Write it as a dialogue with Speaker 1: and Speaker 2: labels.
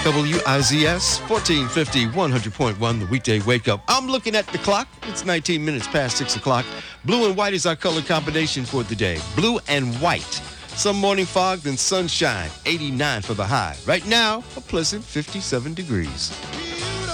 Speaker 1: WIZS 1450 100.1, the weekday wake up. I'm looking at the clock. It's 19 minutes past 6 o'clock. Blue and white is our color combination for the day. Blue and white. Some morning fog, then sunshine. 89 for the high. Right now, a pleasant 57 degrees.